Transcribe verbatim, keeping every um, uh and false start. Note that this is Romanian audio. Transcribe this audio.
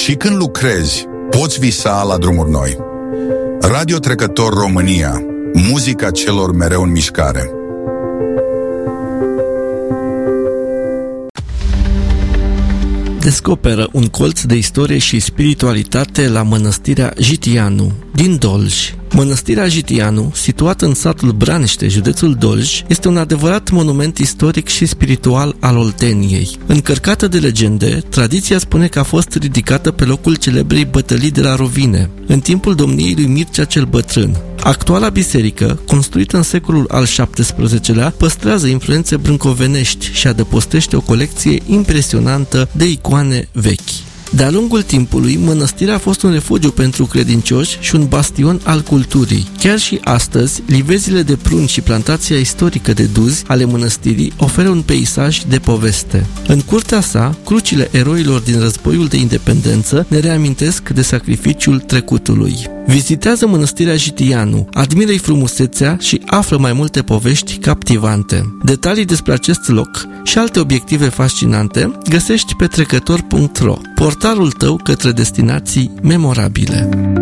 Și când lucrezi, poți visa la drumuri noi. Radio Trecător România, muzica celor mereu în mișcare. Descoperă un colț de istorie și spiritualitate la Mănăstirea Jitianu din Dolj. Mănăstirea Jitianu, situată în satul Braniște, județul Dolj, este un adevărat monument istoric și spiritual al Olteniei. Încărcată de legende, tradiția spune că a fost ridicată pe locul celebrei bătălii de la Rovine, în timpul domniei lui Mircea cel Bătrân. Actuala biserică, construită în secolul al șaptesprezecelea, păstrează influențe brâncovenești și adăpostește o colecție impresionantă de icoane vechi. De-a lungul timpului, mănăstirea a fost un refugiu pentru credincioși și un bastion al culturii. Chiar și astăzi, livezile de prun și plantația istorică de duzi ale mănăstirii oferă un peisaj de poveste. În curtea sa, crucile eroilor din războiul de independență ne reamintesc de sacrificiul trecutului. Vizitează Mănăstirea Jitianu, admiră-i frumusețea și află mai multe povești captivante. Detalii despre acest loc și alte obiective fascinante găsești pe trecător punct ro, portalul tău către destinații memorabile.